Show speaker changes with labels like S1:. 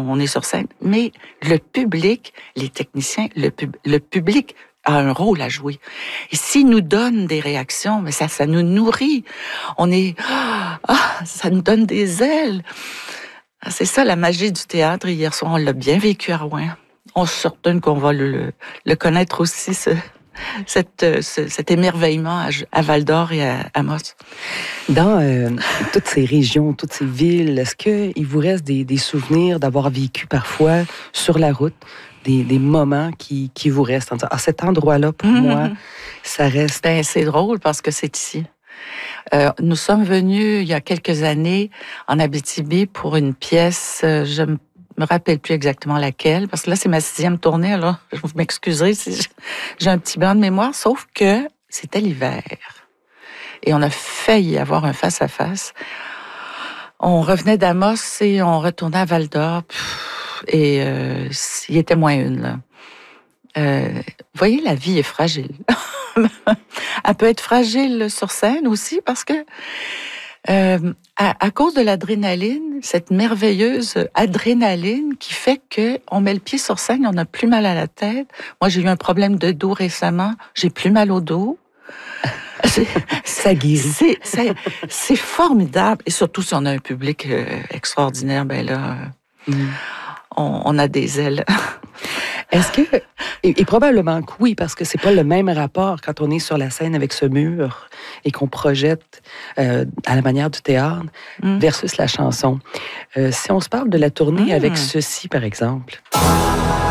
S1: on est sur scène, mais le public, les techniciens, le public a un rôle à jouer. Et s'il nous donne des réactions, mais ça nous nourrit. Ça nous donne des ailes. C'est ça la magie du théâtre. Hier soir, on l'a bien vécu à Rouen. On se certain qu'on va le connaître aussi, cet émerveillement à Val-d'Or et à Amos.
S2: Dans toutes ces régions, toutes ces villes, est-ce qu'il vous reste des souvenirs d'avoir vécu parfois sur la route, des moments qui vous restent en disant, cet endroit-là, pour moi, ça reste...
S1: Ben, c'est drôle parce que c'est ici. Nous sommes venus il y a quelques années en Abitibi pour une pièce, je me rappelle plus exactement laquelle, parce que là, c'est ma 6e tournée, alors vous m'excuserez si j'ai un petit blanc de mémoire, sauf que c'était l'hiver. Et on a failli avoir un face-à-face. On revenait d'Amos et on retournait à Val-d'Or. Et il était -1, là. Vous voyez, la vie est fragile. Elle peut être fragile sur scène aussi parce que à cause de l'adrénaline, cette merveilleuse adrénaline qui fait qu'on met le pied sur scène, on a plus mal à la tête. Moi, j'ai eu un problème de dos récemment. J'ai plus mal au dos.
S2: Ça guérit.
S1: C'est formidable. Et surtout si on a un public extraordinaire, ben là, on a des ailes.
S2: Est-ce que, et probablement que oui, parce que c'est pas le même rapport quand on est sur la scène avec ce mur et qu'on projette à la manière du théâtre versus la chanson. Si on se parle de la tournée avec ceci, par exemple.